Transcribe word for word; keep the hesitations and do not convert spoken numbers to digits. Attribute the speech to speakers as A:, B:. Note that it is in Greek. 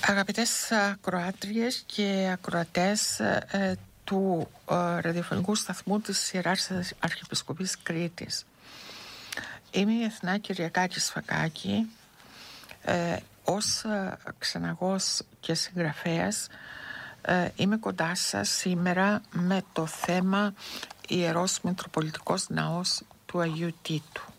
A: Αγαπητές ακροάτριες και ακροατές ε, του ε, ραδιοφωνικού σταθμού της Ιεράς Αρχιεπισκοπής Κρήτης, είμαι η Εθνά Κυριακάκη Σφακάκη. Ε, ως ε, ξεναγός και συγγραφέας ε, είμαι κοντά σας σήμερα με το θέμα Ιερός Μητροπολιτικός Ναός του Αγίου Τίτου.